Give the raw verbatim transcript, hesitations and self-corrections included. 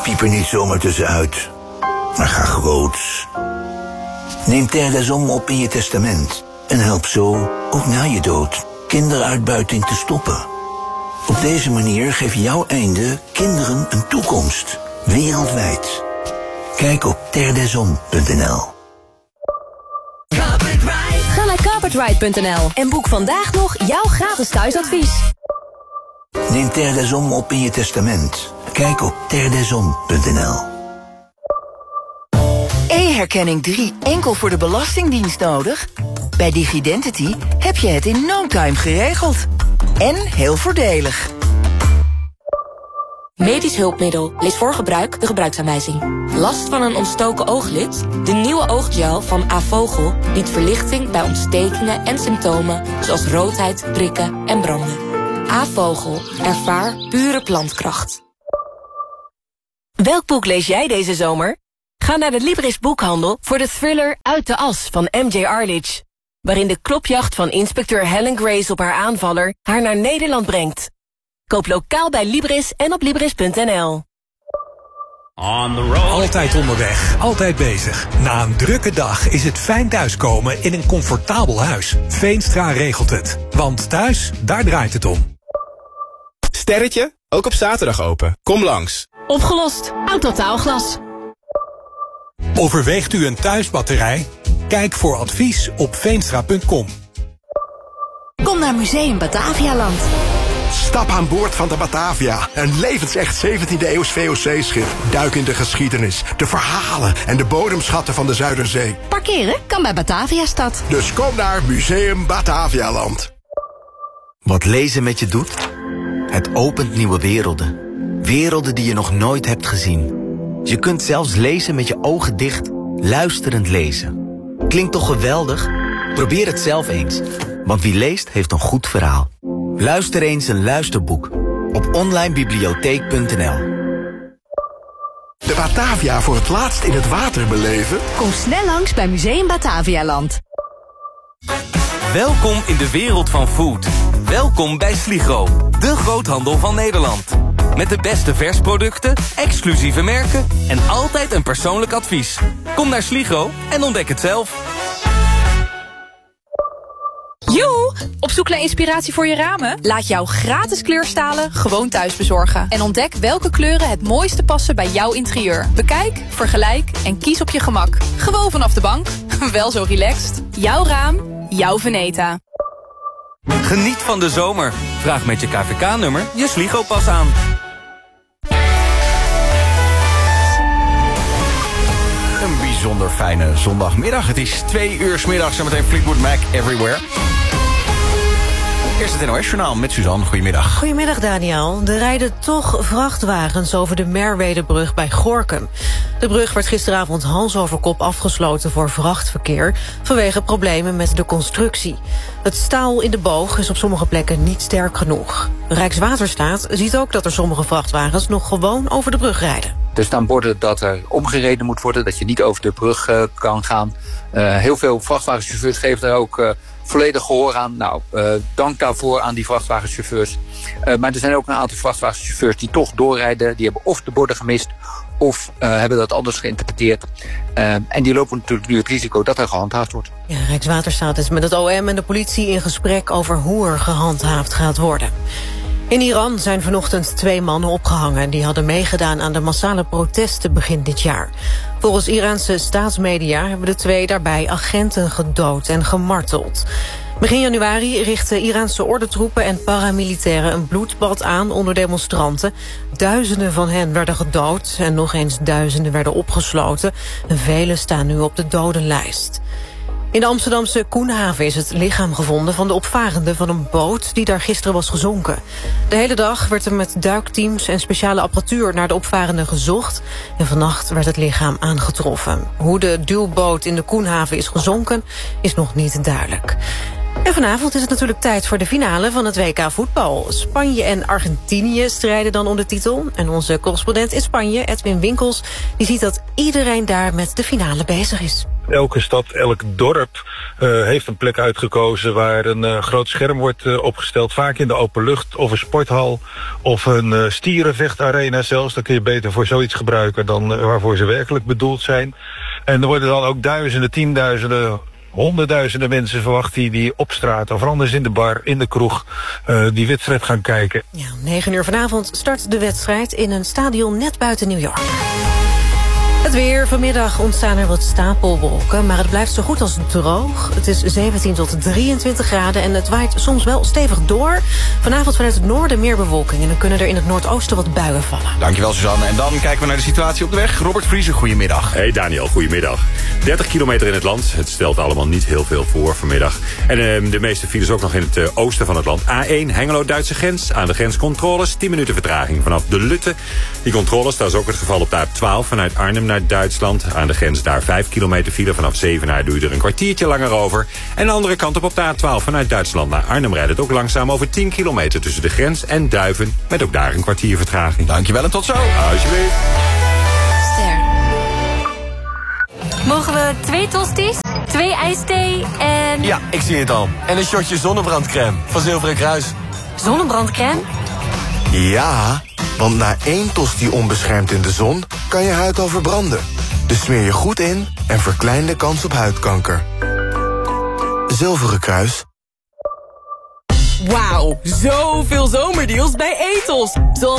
Piep er niet zomaar tussenuit, maar ga groots. Neem Terre des Hommes op in je testament en help zo, ook na je dood, kinderuitbuiting te stoppen. Op deze manier geeft jouw einde kinderen een toekomst, wereldwijd. Kijk op terre des hommes punt n l. Ga naar carpetride punt n l en boek vandaag nog jouw gratis thuisadvies. Neem Terre des Hommes op in je testament. Kijk op terre des hommes punt n l. E-herkenning drie enkel voor de Belastingdienst nodig? Bij Digidentity heb je het in no time geregeld. En heel voordelig. Medisch hulpmiddel. Lees voor gebruik de gebruiksaanwijzing. Last van een ontstoken ooglid? De nieuwe ooggel van Avogel biedt verlichting bij ontstekingen en symptomen zoals roodheid, prikken en branden. Avogel. Ervaar pure plantkracht. Welk boek lees jij deze zomer? Ga naar de Libris boekhandel voor de thriller Uit de As van M J Arledge, waarin de klopjacht van inspecteur Helen Grace op haar aanvaller haar naar Nederland brengt. Koop lokaal bij Libris en op libris punt n l. Altijd onderweg, altijd bezig. Na een drukke dag is het fijn thuiskomen in een comfortabel huis. Veenstra regelt het. Want thuis, daar draait het om. Sterretje, ook op zaterdag open. Kom langs. Opgelost. Autotaalglas. Overweegt u een thuisbatterij? Kijk voor advies op veenstra punt com. Kom naar Museum Batavialand. Stap aan boord van de Batavia. Een levensecht zeventiende eeuws V O C-schip. Duik in de geschiedenis, de verhalen en de bodemschatten van de Zuiderzee. Parkeren kan bij Bataviastad. Dus kom naar Museum Batavialand. Wat lezen met je doet? Het opent nieuwe werelden. Werelden die je nog nooit hebt gezien. Je kunt zelfs lezen met je ogen dicht, luisterend lezen. Klinkt toch geweldig? Probeer het zelf eens. Want wie leest, heeft een goed verhaal. Luister eens een luisterboek op online bibliotheek punt n l. De Batavia voor het laatst in het water beleven? Kom snel langs bij Museum Batavialand. Welkom in de wereld van food. Welkom bij Sligro, de groothandel van Nederland. Met de beste versproducten, exclusieve merken en altijd een persoonlijk advies. Kom naar Sligro en ontdek het zelf. Joe, op zoek naar inspiratie voor je ramen? Laat jouw gratis kleurstalen gewoon thuis bezorgen. En ontdek welke kleuren het mooiste passen bij jouw interieur. Bekijk, vergelijk en kies op je gemak. Gewoon vanaf de bank. Wel zo relaxed. Jouw raam, jouw Veneta. Geniet van de zomer. Vraag met je K V K-nummer je Sligo-pas aan. Een bijzonder fijne zondagmiddag. Het is twee uur 's middags en meteen Fleetwood Mac Everywhere. Eerst het N O S-journaal met Suzanne. Goedemiddag. Goedemiddag, Daniel. Er rijden toch vrachtwagens over de Merwedebrug bij Gorinchem. De brug werd gisteravond hals over kop afgesloten voor vrachtverkeer vanwege problemen met de constructie. Het staal in de boog is op sommige plekken niet sterk genoeg. Rijkswaterstaat ziet ook dat er sommige vrachtwagens nog gewoon over de brug rijden. Er staan borden dat er omgereden moet worden, dat je niet over de brug uh, kan gaan. Uh, heel veel vrachtwagenchauffeurs geven daar ook uh, volledig gehoor aan. Nou, uh, dank daarvoor aan die vrachtwagenchauffeurs. Uh, maar er zijn ook een aantal vrachtwagenchauffeurs die toch doorrijden. Die hebben of de borden gemist of uh, hebben dat anders geïnterpreteerd. Uh, en die lopen natuurlijk nu het risico dat er gehandhaafd wordt. Ja, Rijkswaterstaat is met het O M en de politie in gesprek over hoe er gehandhaafd gaat worden. In Iran zijn vanochtend twee mannen opgehangen. Die hadden meegedaan aan de massale protesten begin dit jaar. Volgens Iraanse staatsmedia hebben de twee daarbij agenten gedood en gemarteld. Begin januari richtten Iraanse ordentroepen en paramilitairen een bloedbad aan onder demonstranten. Duizenden van hen werden gedood en nog eens duizenden werden opgesloten. En velen staan nu op de dodenlijst. In de Amsterdamse Koenhaven is het lichaam gevonden van de opvarende van een boot die daar gisteren was gezonken. De hele dag werd er met duikteams en speciale apparatuur naar de opvarende gezocht. En vannacht werd het lichaam aangetroffen. Hoe de duwboot in de Koenhaven is gezonken is nog niet duidelijk. En vanavond is het natuurlijk tijd voor de finale van het W K voetbal. Spanje en Argentinië strijden dan om de titel. En onze correspondent in Spanje, Edwin Winkels, die ziet dat iedereen daar met de finale bezig is. Elke stad, elk dorp uh, heeft een plek uitgekozen waar een uh, groot scherm wordt uh, opgesteld. Vaak in de open lucht of een sporthal of een uh, stierenvechtarena zelfs. Dan kun je beter voor zoiets gebruiken dan uh, waarvoor ze werkelijk bedoeld zijn. En er worden dan ook duizenden, tienduizenden, honderdduizenden mensen verwacht die, die op straat of anders in de bar, in de kroeg, uh, die wedstrijd gaan kijken. Ja, negen uur vanavond start de wedstrijd in een stadion net buiten New York. Het weer. Vanmiddag ontstaan er wat stapelwolken, maar het blijft zo goed als droog. Het is zeventien tot drieëntwintig graden en het waait soms wel stevig door. Vanavond vanuit het noorden meer bewolking en dan kunnen er in het noordoosten wat buien vallen. Dankjewel, Suzanne. En dan kijken we naar de situatie op de weg. Robert Vriezen, goedemiddag. Hey Daniel, goedemiddag. dertig kilometer in het land. Het stelt allemaal niet heel veel voor vanmiddag. En uh, de meeste files ook nog in het uh, oosten van het land. A één, Hengelo-Duitse grens. Aan de grenscontroles, tien minuten vertraging vanaf de Lutte. Die controles, dat is ook het geval op de A twaalf vanuit Arnhem naar Duitsland. Aan de grens daar vijf kilometer file. Vanaf Zevenaar doe je er een kwartiertje langer over. En de andere kant op op de A twaalf vanuit Duitsland naar Arnhem rijdt het ook langzaam over tien kilometer tussen de grens en Duiven. Met ook daar een kwartier vertraging. Dankjewel en tot zo. Alsjeblieft. Ster. Mogen we twee tosties, twee ijsthee en... Ja, ik zie het al. En een shotje zonnebrandcrème van Zilveren Kruis. Zonnebrandcrème? Ja, want na één tosti onbeschermd in de zon kan je huid al verbranden. Dus smeer je goed in en verklein de kans op huidkanker. Zilveren Kruis. Wauw, zoveel zomerdeals bij Ethos. Zoals